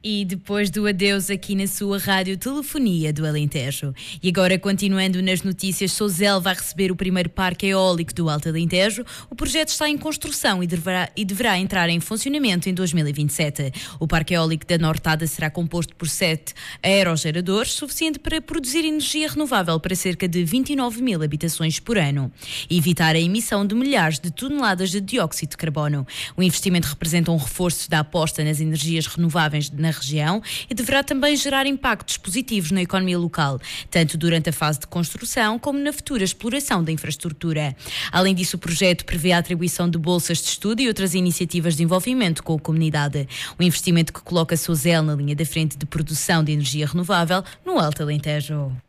E depois do adeus aqui na sua rádio Telefonia do Alentejo. E agora, continuando nas notícias, Sozel vai receber o primeiro parque eólico do Alto Alentejo. O projeto está em construção e deverá entrar em funcionamento em 2027. O parque eólico da Nortada será composto por 7 aerogeradores, suficiente para produzir energia renovável para cerca de 29 mil habitações por ano e evitar a emissão de milhares de toneladas de dióxido de carbono. O investimento representa um reforço da aposta nas energias renováveis na região e deverá também gerar impactos positivos na economia local, tanto durante a fase de construção como na futura exploração da infraestrutura. Além disso, o projeto prevê a atribuição de bolsas de estudo e outras iniciativas de envolvimento com a comunidade. O investimento que coloca Sozel na linha da frente de produção de energia renovável no Alto Alentejo.